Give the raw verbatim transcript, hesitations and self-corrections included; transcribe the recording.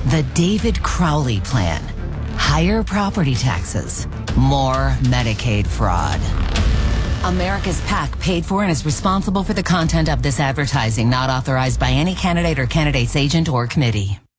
The David Crowley Plan. Higher property taxes. More Medicaid fraud. America's PAC paid for and is responsible for the content of this advertising, not authorized by any candidate or candidate's agent or committee.